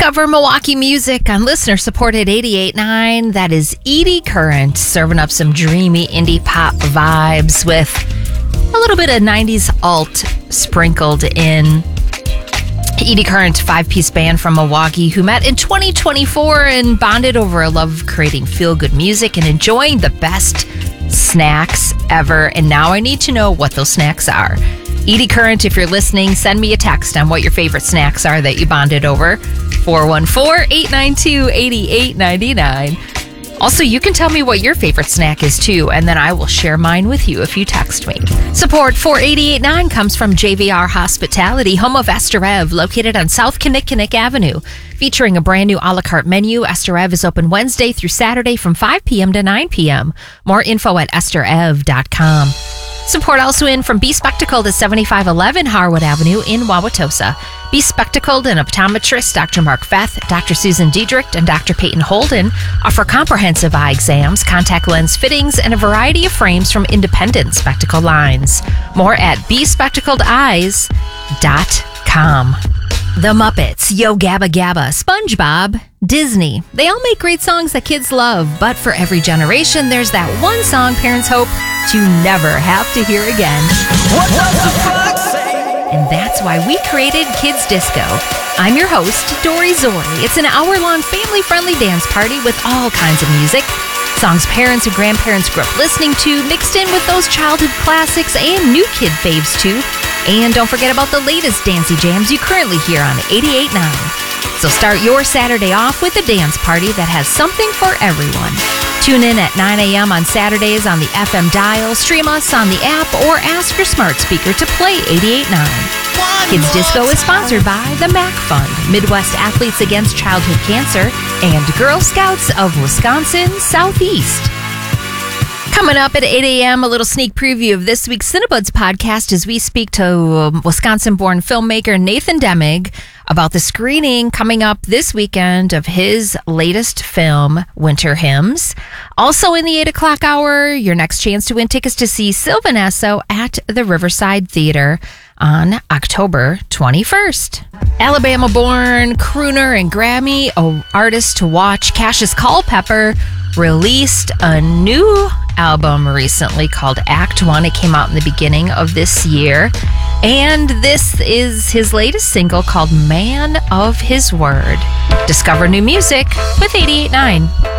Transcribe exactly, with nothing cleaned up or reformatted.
Discover Milwaukee music on listener-supported eighty-eight point nine. That is Edie Current, serving up some dreamy indie pop vibes with a little bit of nineties alt sprinkled in. Edie Current, five-piece band from Milwaukee who met in twenty twenty-four and bonded over a love of creating feel-good music and enjoying the best snacks ever. And now I need to know what those snacks are. Edie Current, if you're listening, send me a text on what your favorite snacks are that you bonded over. four one four, eight nine two, eight eight nine nine. Also, you can tell me what your favorite snack is too, and then I will share mine with you if you text me. Support for eighty-eight point nine comes from J V R Hospitality, home of Esther Ev, located on South Kinnickinnick Avenue. Featuring a brand new a la carte menu, Esther Ev is open Wednesday through Saturday from five p.m. to nine p.m. More info at esther ev dot com. Support also in from Be Spectacled at seventy-five eleven Harwood Avenue in Wauwatosa. Be Spectacled and optometrist Doctor Mark Feth, Doctor Susan Diedrich, and Doctor Peyton Holden offer comprehensive eye exams, contact lens fittings, and a variety of frames from independent spectacle lines. More at be spectacled eyes dot com. The Muppets, Yo Gabba Gabba, SpongeBob, Disney. They all make great songs that kids love, but for every generation, there's that one song parents hope to never have to hear again. What does the fox say? And that's why we created Kids Disco. I'm your host, Dory Zori. It's an hour-long family-friendly dance party with all kinds of music. Songs parents and grandparents grew up listening to, mixed in with those childhood classics and new kid faves too. And don't forget about the latest dancey jams you currently hear on eighty-eight point nine. So start your Saturday off with a dance party that has something for everyone. Tune in at nine a.m. on Saturdays on the F M dial, stream us on the app, or ask your smart speaker to play eighty-eight point nine. Kids Disco is sponsored by the M A C Fund, Midwest Athletes Against Childhood Cancer, and Girl Scouts of Wisconsin Southeast. Coming up at eight a.m., a little sneak preview of this week's Cinebuds podcast as we speak to um, Wisconsin-born filmmaker Nathan Demig about the screening coming up this weekend of his latest film, Winter Hymns. Also in the eight o'clock hour, your next chance to win tickets to see Sylvan Esso at the Riverside Theater on October twenty-first. Alabama-born crooner and Grammy artist to watch Cassius Culpepper released a new album recently called Act One. It came out in the beginning of this year. And this is his latest single called Man of His Word. Discover new music with eighty-eight point nine.